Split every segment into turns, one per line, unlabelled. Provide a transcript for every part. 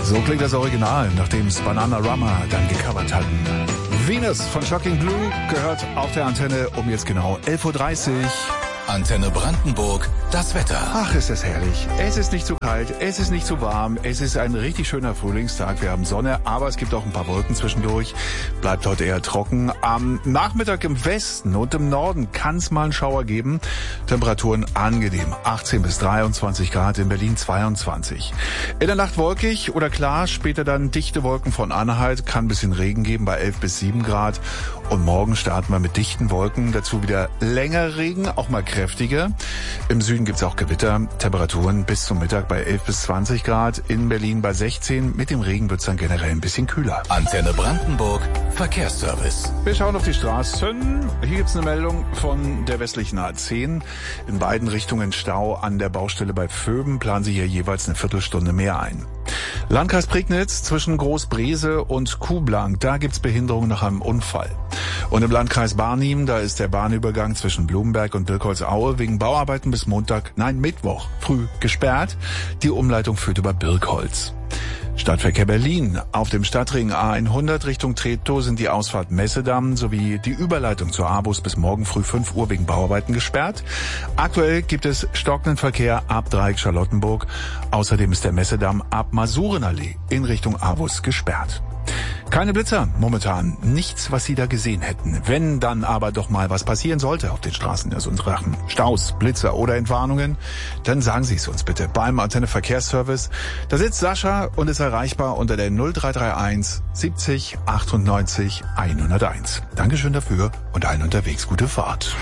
So klingt das Original, nachdem es Bananarama dann gecovert hatten. Venus von Shocking Blue gehört auf der Antenne um jetzt genau 11.30 Uhr.
Antenne Brandenburg, das Wetter.
Ach, ist das herrlich. Es ist nicht zu kalt, es ist nicht zu warm, es ist ein richtig schöner Frühlingstag. Wir haben Sonne, aber es gibt auch ein paar Wolken zwischendurch. Bleibt heute eher trocken. Am Nachmittag im Westen und im Norden kann es mal einen Schauer geben. Temperaturen angenehm. 18 bis 23 Grad, in Berlin 22. In der Nacht wolkig oder klar, später dann dichte Wolken von Anhalt. Kann ein bisschen Regen geben bei 11 bis 7 Grad. Und morgen starten wir mit dichten Wolken. Dazu wieder länger Regen, auch mal kräftiger. Im Süden gibt's auch Gewitter. Temperaturen bis zum Mittag bei 11 bis 20 Grad. In Berlin bei 16. Mit dem Regen wird's dann generell ein bisschen kühler.
Antenne Brandenburg, Verkehrsservice.
Wir schauen auf die Straßen. Hier gibt's eine Meldung von der westlichen A10. In beiden Richtungen Stau an der Baustelle bei Vöben. Planen Sie hier jeweils eine Viertelstunde mehr ein. Landkreis Prignitz zwischen Großbrese und Kuhblank. Da gibt's Behinderungen nach einem Unfall. Und im Landkreis Barnim, da ist der Bahnübergang zwischen Blumenberg und Birkholzaue wegen Bauarbeiten bis Mittwoch früh gesperrt. Die Umleitung führt über Birkholz. Stadtverkehr Berlin. Auf dem Stadtring A100 Richtung Treptow sind die Ausfahrt Messedamm sowie die Überleitung zur A-Bus bis morgen früh 5 Uhr wegen Bauarbeiten gesperrt. Aktuell gibt es stockenden Verkehr ab Dreieck Charlottenburg. Außerdem ist der Messedamm ab Masurenallee in Richtung A-Bus gesperrt. Keine Blitzer momentan, nichts, was Sie da gesehen hätten. Wenn dann aber doch mal was passieren sollte auf den Straßen, also in Sachen Staus, Blitzer oder Entwarnungen, dann sagen Sie es uns bitte beim Antenne Verkehrsservice. Da sitzt Sascha und ist erreichbar unter der 0331 70 98 101. Dankeschön dafür und allen unterwegs gute Fahrt.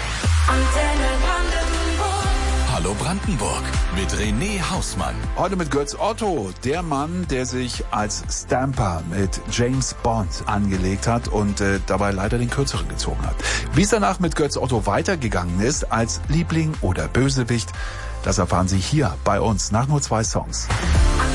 Hallo Brandenburg mit René Hausmann.
Heute mit Götz Otto, der Mann, der sich als Stamper mit James Bond angelegt hat und dabei leider den Kürzeren gezogen hat. Wie es danach mit Götz Otto weitergegangen ist, als Liebling oder Bösewicht, das erfahren Sie hier bei uns nach nur 2 Songs.